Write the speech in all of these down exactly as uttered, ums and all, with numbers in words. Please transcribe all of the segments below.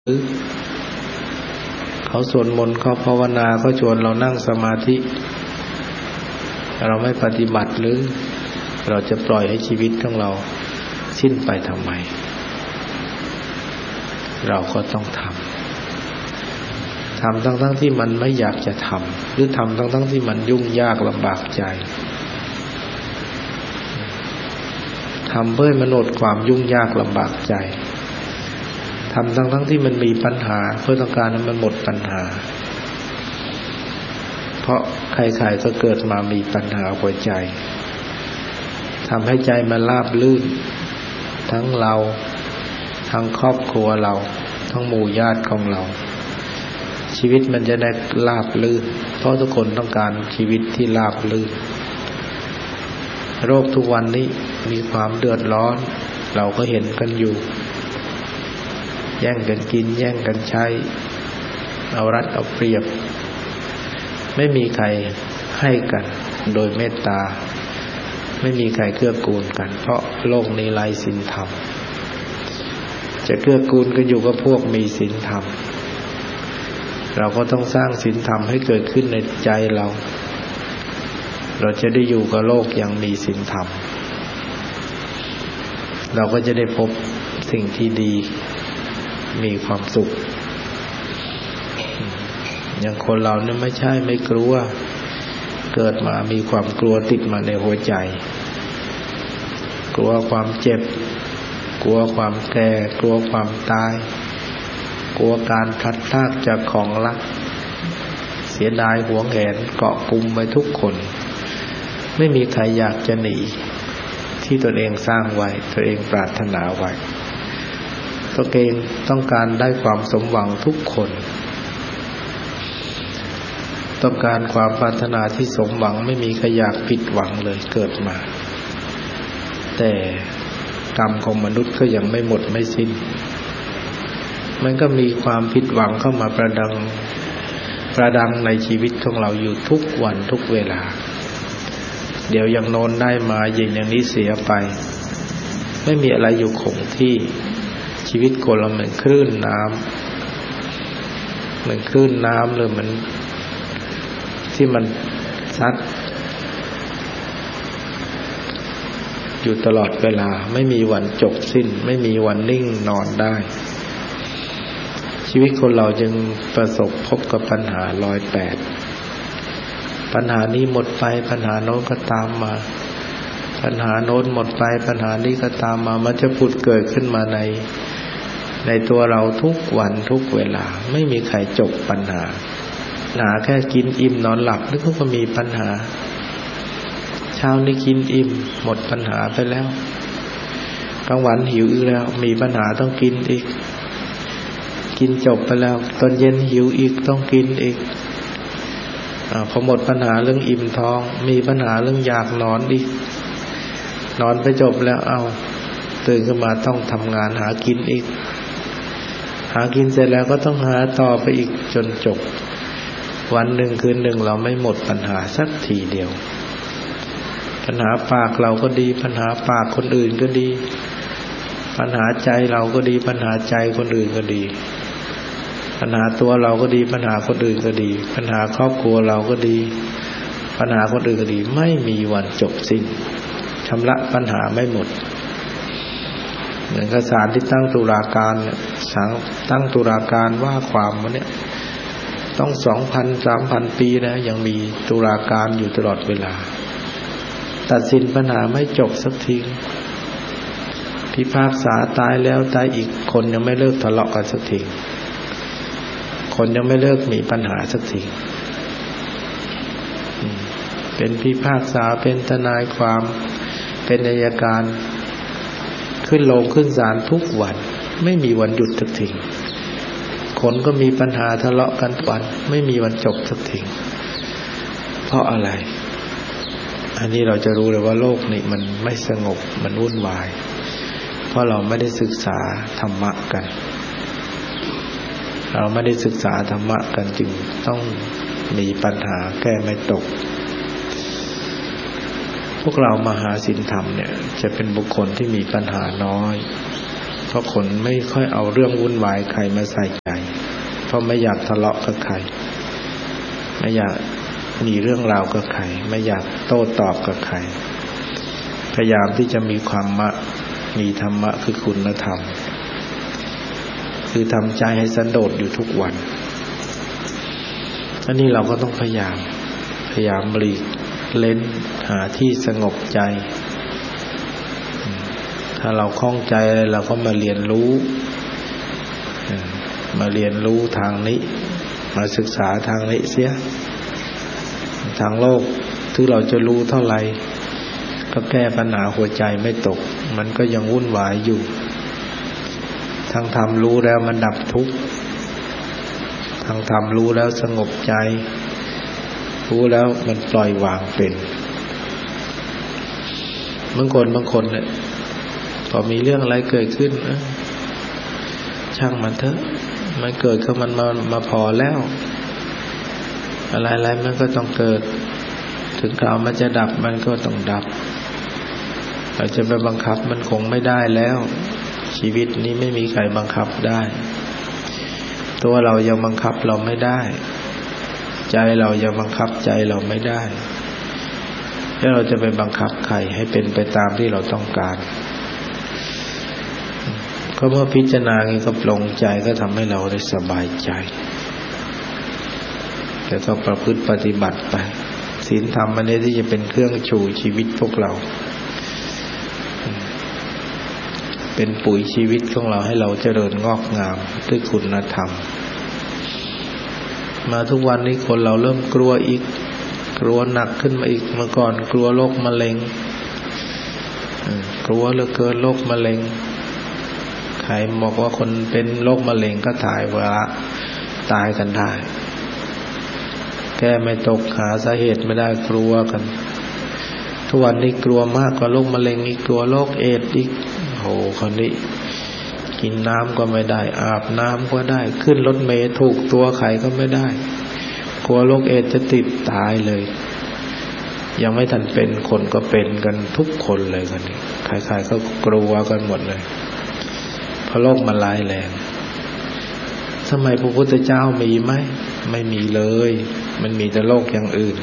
เขาสวดมนต์เขาภาวนาเขาชวนเรานั่งสมาธิเราไม่ปฏิบัติหรือเราจะปล่อยให้ชีวิตของเราสิ้นไปทำไมเราก็ต้องทำทำทั้งทั้งที่มันไม่อยากจะทำหรือทำทั้งทั้งที่มันยุ่งยากลำบากใจทำเพื่อมันลดความยุ่งยากลำบากใจทำทั้งทั้งที่มันมีปัญหาเพื่อต้องการให้มันหมดปัญหาเพราะใครๆก็เกิดมามีปัญหาหัวใจทำให้ใจมันราบลื่นทั้งเราทั้งครอบครัวเราทั้งหมู่ญาติของเราชีวิตมันจะได้ราบลื่นเพราะทุกคนต้องการชีวิตที่ราบลื่นโรคทุกวันนี้มีความเดือดร้อนเราก็เห็นกันอยู่แย่งกันกินแย่งกันใช้เอารัดเอาเปรียบไม่มีใครให้กันโดยเมตตาไม่มีใครเกื้อกูลกันเพราะโลกนี้ไร้ศีลธรรมจะเกื้อกูลกันอยู่กับพวกมีศีลธรรมเราก็ต้องสร้างศีลธรรมให้เกิดขึ้นในใจเราเราจะได้อยู่กับโลกอย่างมีศีลธรรมเราก็จะได้พบสิ่งที่ดีมีความสุขอย่างคนเราเนี่ยไม่ใช่ไม่กลัวเกิดมามีความกลัวติดมาในหัวใจกลัวความเจ็บกลัวความแก่กลัวความตายกลัวการพลัดพรากจากของรักเสียดายหวงแหนเกาะกุมไว้ทุกคนไม่มีใครอยากจะหนีที่ตนเองสร้างไว้ตัวเองปรารถนาไว้ตัวเองต้องการได้ความสมหวังทุกคนต้องการความปรารถนาที่สมหวังไม่มีใครอยากผิดหวังเลยเกิดมาแต่กรรมของมนุษย์ก็ยังไม่หมดไม่สิ้นมันก็มีความผิดหวังเข้ามาประดังประดังในชีวิตของเราอยู่ทุกวันทุกเวลาเดี๋ยวอย่างโน้นได้มาเย็นอย่างนี้เสียไปไม่มีอะไรอยู่คงที่ชีวิตคนเราเหมือนคลื่นน้ำเหมือนคลื่นน้ำเลยมันที่มันซัดอยู่ตลอดเวลาไม่มีวันจบสิ้นไม่มีวันนิ่งนอนได้ชีวิตคนเราจึงประสบพบกับปัญหาร้อยแปดปัญหานี้หมดไปปัญหาโน้นก็ตามมาปัญหาโน้นหมดไปปัญหานี้ก็ตามมามันจะผุดเกิดขึ้นมาในในตัวเราทุกวันทุกเวลาไม่มีใครจบปัญหาหาแค่กินอิ่มนอนหลับนึกว่าก็มีปัญหาเช้านี้กินอิ่มหมดปัญหาไปแล้วกลางวันหิวอีกแล้วมีปัญหาต้องกินอีกกินจบไปแล้วตอนเย็นหิวอีกต้องกินอีกอ่าพอหมดปัญหาเรื่องอิ่มท้องมีปัญหาเรื่องอยากนอนอีกนอนไปจบแล้วเอาตื่นขึ้นมาต้องทำงานหากินอีกหากินเสร็จแล้วก็ต้องหาต่อไปอีกจนจบวันหนึ่งคืนหนึ่งเราไม่หมดปัญหาสักทีเดียวปัญหาปากเราก็ดีปัญหาปากคนอื่นก็ดีปัญหาใจเราก็ดีปัญหาใจคนอื่นก็ดีปัญหาตัวเราก็ดีปัญหาคนอื่นก็ดีปัญหาครอบครัวเราก็ดีปัญหาคนอื่นก็ดีไม่มีวันจบสิ้นชำระปัญหาไม่หมดเหมือนกับศาลที่ตั้งตุลาการเนี่ยตั้งตุลาการว่าความมันเนี่ยต้อง สองพัน สามพัน ปีนะยังมีตุลาการอยู่ตลอดเวลาตัดสินปัญหาไม่จบสักทีพิพากษาตายแล้วตายอีกคนยังไม่เลิกทะเลาะกันสักทีคนยังไม่เลิกมีปัญหาสักทีเป็นพิพากษาเป็นทนายความเป็นอัยการขึ้นโรงขึ้นศาลทุกวันไม่มีวันหยุดสักทีคนก็มีปัญหาทะเลาะกันทุกวันไม่มีวันจบสักทีเพราะอะไรอันนี้เราจะรู้เลยว่าโลกนี้มันไม่สงบมันวุ่นวายเพราะเราไม่ได้ศึกษาธรรมะกันเราไม่ได้ศึกษาธรรมะกันจึงต้องมีปัญหาแก้ไม่ตกพวกเรามาหาศีลธรรมเนี่ยจะเป็นบุคคลที่มีปัญหาน้อยเพราะคนไม่ค่อยเอาเรื่องวุ่นวายใครมาใส่ใจเพราะไม่อยากทะเลาะกับใครไม่อยากมีเรื่องราวกับใครไม่อยากโต้ตอบกับใครพยายามที่จะมีความมะมีธรรมะคือคุณธรรมคือทำใจให้สันโดษอยู่ทุกวันอันนี้เราก็ต้องพยายามพยายามหลีกเล่นหาที่สงบใจถ้าเราคล่องใจอะไรเราก็มาเรียนรู้มาเรียนรู้ทางนี้มาศึกษาทางนี้เสียทางโลกที่เราจะรู้เท่าไหร่ก็แก้ปัญหาหัวใจไม่ตกมันก็ยังวุ่นวายอยู่ทางธรรมรู้แล้วมันดับทุกข์ทางธรรมรู้แล้วสงบใจรู้แล้วมันปล่อยวางเป็นบางคนบางคนเนี่ยพอมีเรื่องอะไรเกิดขึ้นช่างมันเถอะมันเกิดก็มันมามาพอแล้วอะไรๆมันก็ต้องเกิดถึงคราวมันจะดับมันก็ต้องดับเราจะไปบังคับมันคงไม่ได้แล้วชีวิตนี้ไม่มีใครบังคับได้ตัวเรายังบังคับเราไม่ได้ใจเรายังบังคับใจเราไม่ได้แล้วเราจะไปบังคับใครให้เป็นไปตามที่เราต้องการก็เมื่อพิจารณาอย่างนี้ก็ปลงใจก็ทำให้เราได้สบายใจแต่ต้องประพฤติปฏิบัติไปศีลธรรมอันนี้ที่จะเป็นเครื่องชูชีวิตพวกเราเป็นปุ๋ยชีวิตของเราให้เราเจริญงอกงามด้วยคุณธรรมมาทุกวันนี้คนเราเริ่มกลัวอีกกลัวหนักขึ้นมาอีกเมื่อก่อนกลัวโรคมะเร็งกลัวเหลือเกินโรคมะเร็งใครบอกว่าคนเป็นโรคมะเร็งก็ถ่ายว่าตายกันได้แก้ไม่ตกหาสาเหตุไม่ได้กลัวกันทุกวันนี้กลัวมากกว่าโรคมะเร็งอีกกลัวโรคเอดส์อีกโอ้คนนี้กินน้ำก็ไม่ได้อาบน้ำก็ได้ขึ้นรถเมล์ถูกตัวใครก็ไม่ได้กลัวโรคเอดส์จะติดตายเลยยังไม่ทันเป็นคนก็เป็นกันทุกคนเลยกันนี้ใครๆก็กลัวกันหมดเลยเพราะโรคมันร้ายแรงสมัยพระพุทธเจ้ามีไหมไม่มีเลยมันมีแต่โรคอย่างอื่น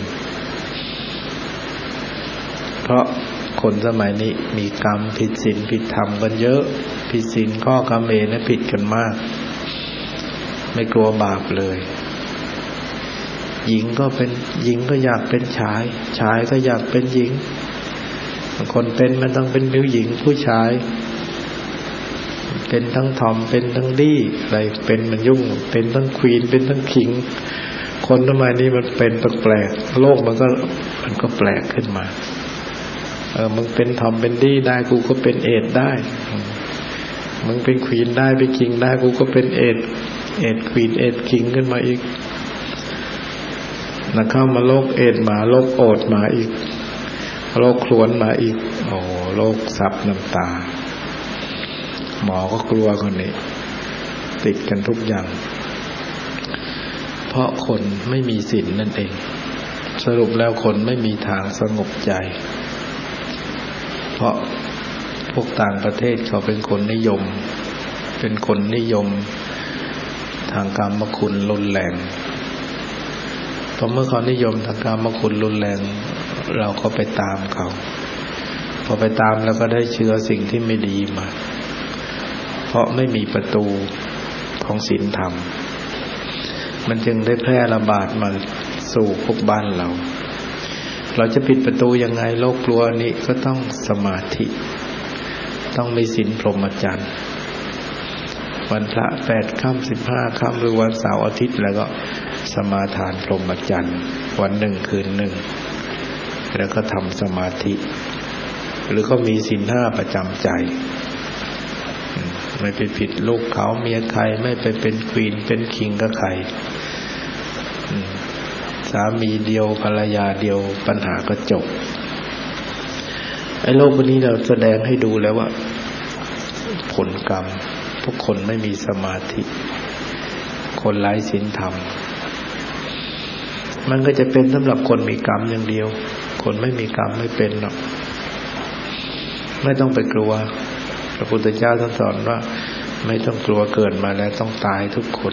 เพราะคนสมัยนี้มีกรรมผิดศีลผิดธรรมกันเยอะผิดศีลข้อกรรมเองนะผิดกันมากไม่กลัวบาปเลยหญิงก็เป็นหญิงก็อยากเป็นชายชายก็อยากเป็นหญิงบางคนเป็นมันต้องเป็นผู้หญิงผู้ชายเป็นทั้งทอมเป็นทั้งดี้อะไรเป็นมันยุ่งเป็นทั้งควีนเป็นทั้งคิงคนสมัยนี้มันเป็นแปลกๆโลกมันก็มันก็แปลกขึ้นมาเออมึงเป็นทอมเป็นดี้ได้กูก็เป็นเอดได้มึงเป็นควีนได้เป็นคิงได้กูก็เป็นเอดเอดควีนเอดคิงขึ้นมาอีกนะเข้ามาโรคเอดมาโรคโอดมาอีกโรคครวนมาอีกโอ้โรคซับน้ำตาหมอก็กลัวคนนี้ติดกันทุกอย่างเพราะคนไม่มีศีลนั่นเองสรุปแล้วคนไม่มีทางสงบใจเพราะพวกต่างประเทศเขาเป็นคนนิยมเป็นคนนิยมทางกามคุณรุนแรงพอเมื่อเขานิยมทางกามคุณรุนแรงเราก็ไปตามเขาพอไปตามแล้วก็ได้เชื้อสิ่งที่ไม่ดีมาเพราะไม่มีประตูของศีลธรรมมันจึงได้แพร่ระบาดมาสู่พวกบ้านเราเราจะปิดประตูยังไงโรคกลัวนี้ก็ต้องสมาธิต้องมีศีลพรหมจรรย์วันพระแปดค่ำสิบห้าค่ำหรือวันเสาร์อาทิตย์แล้วก็สมาทานพรหมจรรย์วันหนึ่งคืนหนึ่งแล้วก็ทำสมาธิหรือก็มีศีลห้าประจำใจไม่ไปผิดลูกเขาเมียใครไม่ไปเป็นควีนเป็นคิงกับใครสามีเดียวภรรยาเดียวปัญหาก็จบไอ้โลกวันนี้เราแสดงให้ดูแล้วว่าผลกรรมทุกคนไม่มีสมาธิคนไร้ศีลธรรมมันก็จะเป็นสำหรับคนมีกรรมอย่างเดียวคนไม่มีกรรมไม่เป็นหรอกไม่ต้องไปกลัวพระพุทธเจ้าท่านสอนว่าไม่ต้องกลัวเกิดมาแล้วต้องตายทุกคน